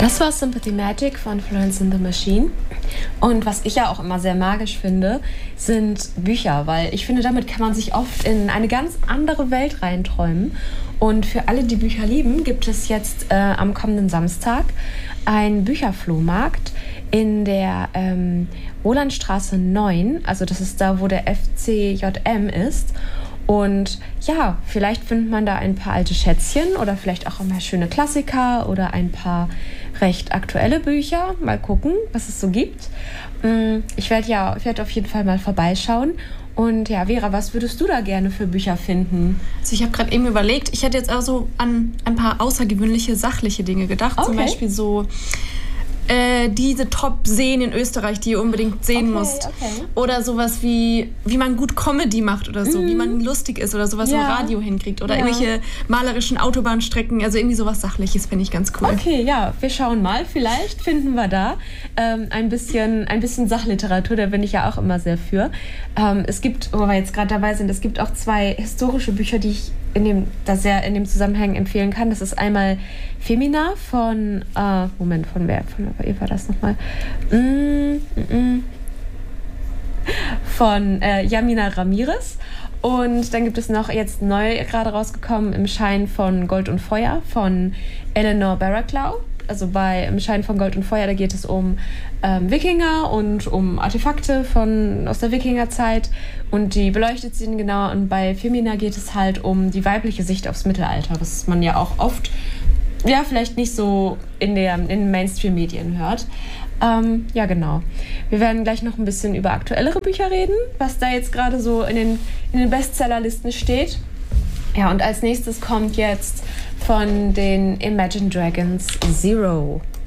Das war Sympathy Magic von Florence and the Machine. Und was ich ja auch immer sehr magisch finde, sind Bücher, weil ich finde, damit kann man sich oft in eine ganz andere Welt reinträumen. Und für alle, die Bücher lieben, gibt es jetzt am kommenden Samstag einen Bücherflohmarkt in der Rolandstraße 9. Also das ist da, wo der FCJM ist. Und ja, vielleicht findet man da ein paar alte Schätzchen oder vielleicht auch immer schöne Klassiker oder ein paar recht aktuelle Bücher. Mal gucken, was es so gibt. Ich werde auf jeden Fall mal vorbeischauen. Und ja, Vera, was würdest du da gerne für Bücher finden? Also ich habe gerade eben überlegt, ich hätte jetzt auch so an ein paar außergewöhnliche, sachliche Dinge gedacht. Okay. Zum Beispiel so diese Top-Seen in Österreich, die ihr unbedingt sehen müsst. Okay. Oder sowas wie man gut Comedy macht oder so, wie man lustig ist oder sowas im Radio hinkriegt. Oder irgendwelche malerischen Autobahnstrecken, also irgendwie sowas Sachliches finde ich ganz cool. Okay, ja, wir schauen mal. Vielleicht finden wir da ein bisschen Sachliteratur, da bin ich ja auch immer sehr für. Es gibt, wo wir jetzt gerade dabei sind, es gibt auch 2 historische Bücher, die ich in dem Zusammenhang empfehlen kann. Das ist einmal Femina von, von wer war das nochmal? Von Yamina Ramirez. Und dann gibt es noch jetzt neu gerade rausgekommen Im Schein von Gold und Feuer von Eleanor Barraclough. Also bei Im Schein von Gold und Feuer, da geht es um Wikinger und um Artefakte aus der Wikingerzeit und die beleuchtet sie genauer. Und bei Femina geht es halt um die weibliche Sicht aufs Mittelalter, was man ja auch oft, vielleicht nicht so in den Mainstream-Medien hört. Ja, genau. Wir werden gleich noch ein bisschen über aktuellere Bücher reden, was da jetzt gerade so in den Bestsellerlisten steht. Ja, und als nächstes kommt jetzt von den Imagine Dragons Zero.